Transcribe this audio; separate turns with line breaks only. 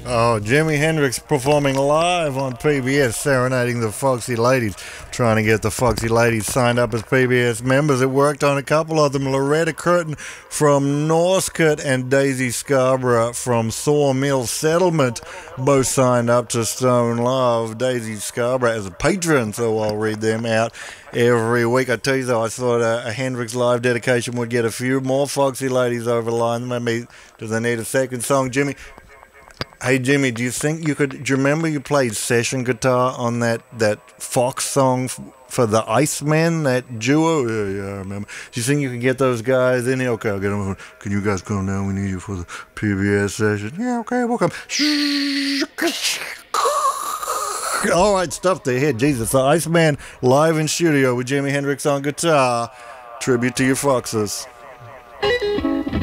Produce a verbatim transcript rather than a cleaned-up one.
Oh, Jimi Hendrix performing live on P B S, serenading the Foxy Ladies, trying to get the Foxy Ladies signed up as P B S members. It worked on a couple of them. Loretta Curtin from Northcote and Daisy Scarborough from Sawmill Settlement both signed up to Stone Love. Daisy Scarborough as a patron, so I'll read them out every week. I tell you though, I thought a, a Hendrix live dedication would get a few more Foxy Ladies over the line. Maybe, do they need a second song, Jimmy? Hey Jimmy, do you think you could? Do you remember you played session guitar on that that Fox song f- for the Icemen, that duo? Yeah, yeah, I remember. Do you think you could get those guys in here? Okay, I'll get them. Can you guys come down? We need you for the P B S session. Yeah, okay, we'll come. All right, stuff to hit. Jesus, the Iceman live in studio with Jimi Hendrix on guitar. Tribute to your Foxes.